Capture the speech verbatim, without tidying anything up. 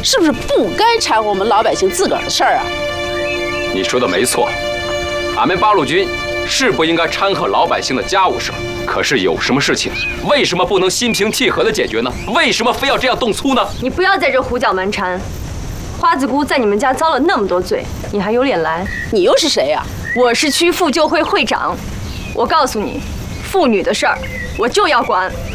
是不是不该掺和我们老百姓自个儿的事儿啊？ 你说的没错，俺们八路军是不应该掺和老百姓的家务事儿。可是有什么事情，为什么不能心平气和的解决呢？为什么非要这样动粗呢？ 你不要在这胡搅蛮缠。花子姑在你们家遭了那么多罪，你还有脸来？ 你又是谁呀？ 我是区妇救会会长。我告诉你，妇女的事儿我就要管。